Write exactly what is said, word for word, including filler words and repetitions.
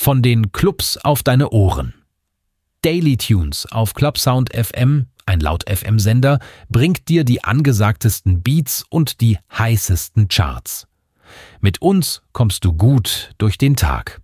Von den Clubs auf deine Ohren. Daily Tunes auf Clubsound F M, ein Laut-F M-Sender, bringt dir die angesagtesten Beats und die heißesten Charts. Mit uns kommst du gut durch den Tag.